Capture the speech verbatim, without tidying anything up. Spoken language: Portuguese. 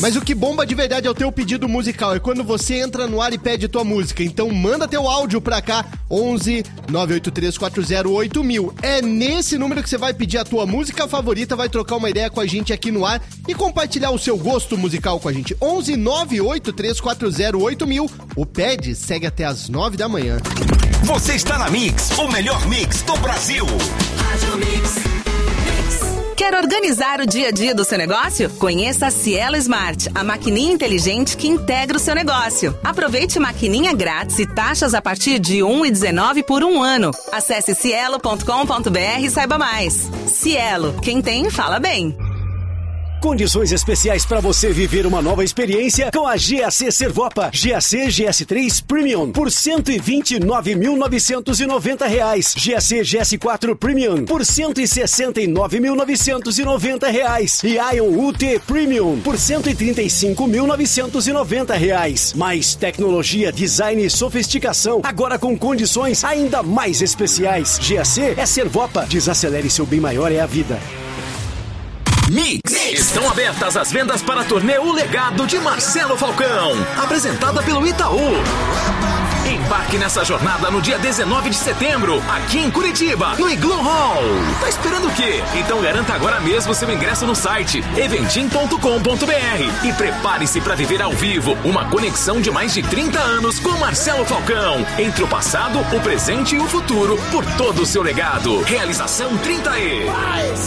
Mas o que bomba de verdade é o teu pedido musical, é quando você entra no ar e pede tua música. Então manda teu áudio pra cá, onze nove oito três quatro zero oito mil. É nesse número que você vai pedir a tua música favorita, vai trocar uma ideia com a gente aqui no ar e compartilhar o seu gosto musical com a gente. onze nove oito três quatro zero oito mil. O Pede segue até as nove da manhã. Você está na Mix, o melhor mix do Brasil. Rádio Mix. Quer organizar o dia a dia do seu negócio? Conheça a Cielo Smart, a maquininha inteligente que integra o seu negócio. Aproveite maquininha grátis e taxas a partir de um real e dezenove centavos por um ano. Acesse cielo ponto com ponto br e saiba mais. Cielo, quem tem, fala bem. Condições especiais para você viver uma nova experiência com a G A C Servopa. G A C G S três Premium por cento e vinte e nove mil novecentos e noventa reais. G A C G S quatro Premium por cento e sessenta e nove mil novecentos e noventa reais. E Ion U T Premium por cento e trinta e cinco mil novecentos e noventa reais. Mais tecnologia, design e sofisticação, agora com condições ainda mais especiais. G A C é Servopa. Desacelere, seu bem maior é a vida. Mix. Estão abertas as vendas para a turnê O Legado de Marcelo Falcão, apresentada pelo Itaú. Embarque nessa jornada no dia dezenove de setembro, aqui em Curitiba, no Igloo Hall. Tá esperando o quê? Então garanta agora mesmo seu ingresso no site eventim ponto com ponto br e prepare-se para viver ao vivo uma conexão de mais de trinta anos com Marcelo Falcão, entre o passado, o presente e o futuro, por todo o seu legado. Realização trinta E.